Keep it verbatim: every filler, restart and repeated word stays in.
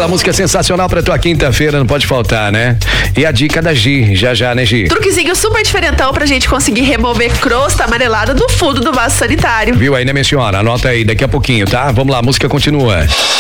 música sensacional pra tua quinta-feira, não pode faltar, né? E a dica da Gi, já já, né, Gi? Truquezinho super diferentão pra gente conseguir remover crosta amarelada do fundo do vaso sanitário. Viu aí, né, minha senhora? Anota aí daqui a pouquinho, tá? Vamos lá, a música continua.